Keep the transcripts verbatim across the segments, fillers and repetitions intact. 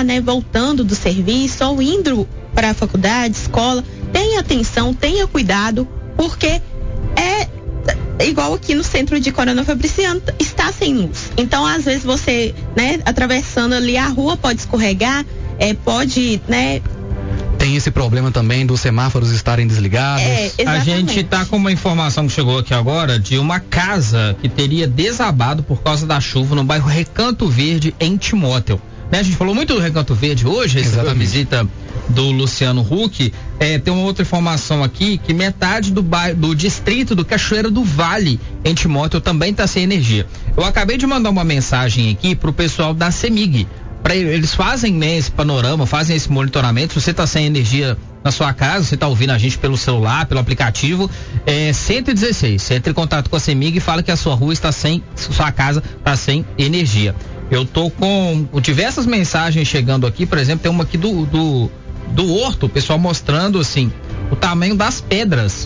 está, né, voltando do serviço ou indo para a faculdade, escola, tenha atenção, tenha cuidado, porque é igual aqui no centro de Coronel Fabriciano, está sem luz. Então, às vezes você, né, atravessando ali a rua, pode escorregar, é, pode, né. Tem esse problema também dos semáforos estarem desligados. É, a gente tá com uma informação que chegou aqui agora de uma casa que teria desabado por causa da chuva no bairro Recanto Verde, em Timóteo. Né, a gente falou muito do Recanto Verde hoje, recebeu a visita do Luciano Huck. É, tem uma outra informação aqui que metade do bairro, do distrito do Cachoeira do Vale, em Timóteo, também está sem energia. Eu acabei de mandar uma mensagem aqui pro pessoal da CEMIG. Pra, eles fazem, né, esse panorama, fazem esse monitoramento. Se você está sem energia na sua casa, você está ouvindo a gente pelo celular, pelo aplicativo, é cento e dezesseis. Você entra em contato com a CEMIG e fala que a sua rua está sem, sua casa está sem energia. Eu tô com diversas mensagens chegando aqui, por exemplo, tem uma aqui do, do, do Horto, o pessoal mostrando, assim, o tamanho das pedras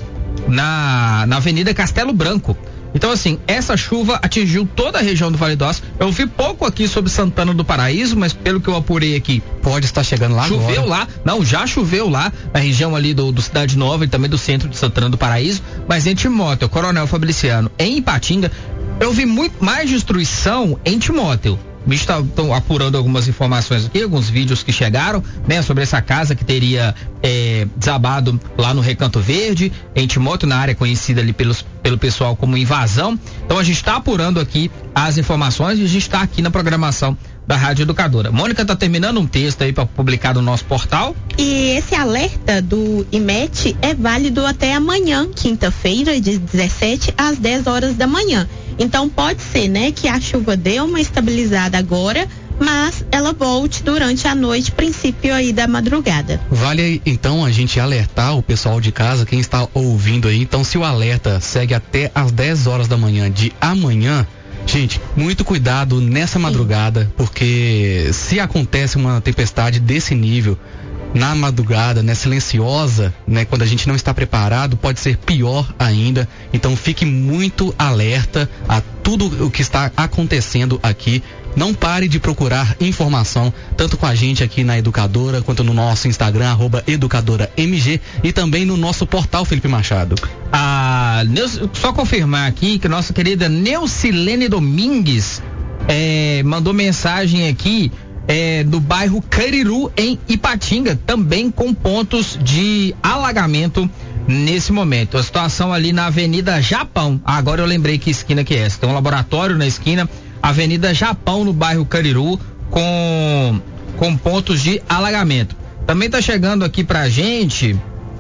na, na Avenida Castelo Branco. Então, assim, essa chuva atingiu toda a região do Vale do Aço. Eu vi pouco aqui sobre Santana do Paraíso, mas pelo que eu apurei aqui, pode estar chegando lá choveu agora. lá, não, já choveu lá, na região ali do, do Cidade Nova e também do centro de Santana do Paraíso, mas em Timóteo, Coronel Fabriciano, em Ipatinga, eu vi muito mais destruição em Timóteo. O bicho tá tão apurando algumas informações aqui, alguns vídeos que chegaram, né, sobre essa casa que teria é, desabado lá no Recanto Verde, em Timóteo, na área conhecida ali pelos, pelo pessoal como invasão. Então a gente está apurando aqui as informações e a gente está aqui na programação da Rádio Educadora. Mônica tá terminando um texto aí para publicar no nosso portal. E esse alerta do I M E T é válido até amanhã, quinta-feira, de dezessete às dez horas da manhã. Então pode ser, né, que a chuva dê uma estabilizada agora, mas ela volte durante a noite, princípio aí da madrugada. Vale então a gente alertar o pessoal de casa, quem está ouvindo aí. Então, se o alerta segue até às dez horas da manhã de amanhã, gente, muito cuidado nessa madrugada, porque se acontece uma tempestade desse nível na madrugada, né, silenciosa, né, quando a gente não está preparado, pode ser pior ainda. Então fique muito alerta a tudo o que está acontecendo aqui. Não pare de procurar informação, tanto com a gente aqui na Educadora, quanto no nosso Instagram, arroba EducadoraMG, e também no nosso portal, Felipe Machado. Ah, só confirmar aqui que nossa querida Neucilene Domingues é, mandou mensagem aqui é, do bairro Cariru, em Ipatinga, também com pontos de alagamento nesse momento. A situação ali na Avenida Japão, ah, agora eu lembrei que esquina que é essa, tem um laboratório na esquina, Avenida Japão, no bairro Cariru, com, com pontos de alagamento. Também tá chegando aqui pra gente,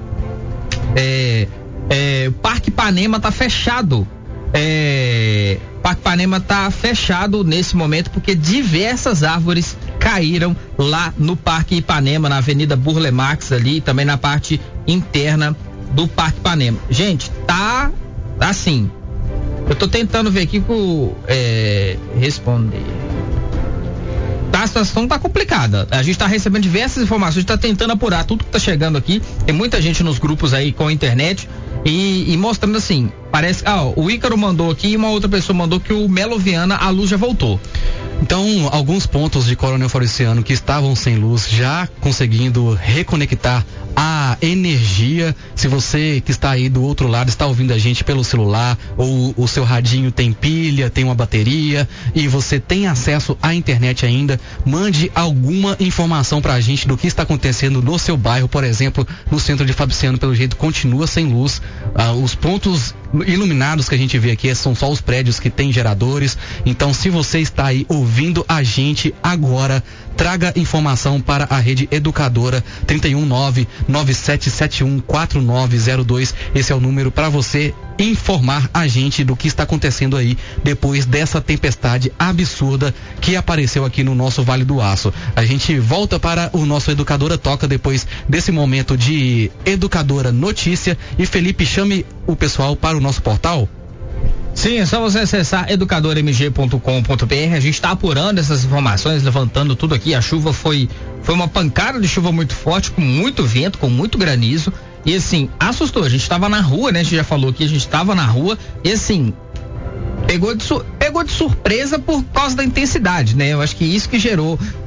é, é, o Parque Ipanema tá fechado. É, o Parque Ipanema tá fechado nesse momento porque diversas árvores caíram lá no Parque Ipanema, na Avenida Burle Marx ali, também na parte interna do Parque Ipanema. Gente, tá assim. Eu tô tentando ver aqui com é, responder. Tá, a situação tá complicada. A gente tá recebendo diversas informações, a gente tá tentando apurar tudo que tá chegando aqui. Tem muita gente nos grupos aí com a internet e, e mostrando assim, parece, ah, o Ícaro mandou aqui e uma outra pessoa mandou que o Melo Viana, a luz já voltou. Então, alguns pontos de Coronel Fabriciano que estavam sem luz já conseguindo reconectar a energia. Se você que está aí do outro lado está ouvindo a gente pelo celular, ou o seu radinho tem pilha, tem uma bateria e você tem acesso à internet ainda, mande alguma informação pra gente do que está acontecendo no seu bairro. Por exemplo, no centro de Fabriciano, pelo jeito, continua sem luz. Ah, os pontos iluminados que a gente vê aqui são só os prédios que têm geradores. Então, se você está aí ouvindo a gente agora, traga informação para a Rede Educadora. Trinta e um nove nove sete sete um quatro nove zero dois. Esse é o número para você informar a gente do que está acontecendo aí depois dessa tempestade absurda que apareceu aqui no nosso Vale do Aço. A gente volta para o nosso Educadora Toca depois desse momento de Educadora Notícia. E Felipe, chame o pessoal para o nosso portal. Sim, é só você acessar educador m g ponto com ponto b r. A gente está apurando essas informações, levantando tudo aqui. A chuva foi, foi uma pancada de chuva muito forte, com muito vento, com muito granizo. E assim, assustou. A gente estava na rua, né? A gente já falou aqui, a gente estava na rua e assim, pegou de, pegou de surpresa por causa da intensidade, né? Eu acho que isso que gerou